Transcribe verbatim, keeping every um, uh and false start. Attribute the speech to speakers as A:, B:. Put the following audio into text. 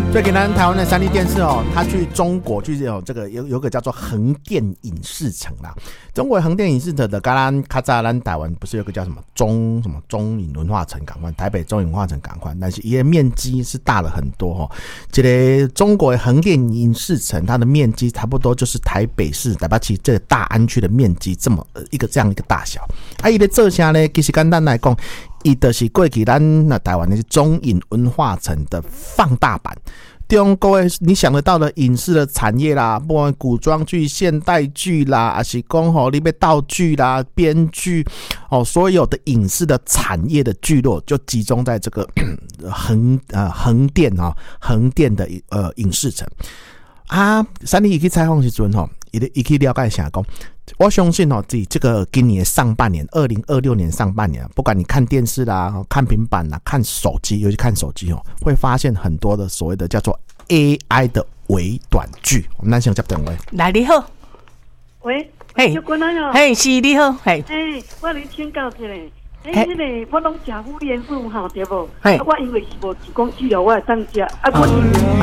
A: 最近咱台湾的三立电视哦，他去中国去有这个有有个叫做横店影视城啦。中国横店影视城的，刚刚卡扎兰台湾不是有个叫什么中什么中影文化城港湾，台北中影文化城港湾，但是因为面积是大了很多哈、哦。这个中国的横店影视城，它的面积差不多就是台北市台北市这个大安区的面积这么一个这样一个大小。啊，伊咧做啥呢？其实简单来讲，伊就是过去咱那台湾的中影文化城的放大版。中国你想得到的影视的产业啦，不管古装剧、现代剧啦，还是讲吼你要道具啦、编剧哦，所有的影视的产业的聚落就集中在这个横呃横店啊横店的呃影视城啊。三立去采访时阵吼，伊伊去了解下讲。我相信哦，这这个今年上半年，二零二六年上半年，不管你看电视啦、看平板啦、看手机，尤其看手机哦，会发现很多的所谓的叫做 A I 的微短剧。我们来先接电话。
B: 来，你好，
C: 喂，
B: 嘿，嘿，是你好，嘿，
C: 嘿，我来请教一下。哎，迄个我拢食虎盐粉吼，对无？我因为是无提供治疗，我会当食，啊，我因为。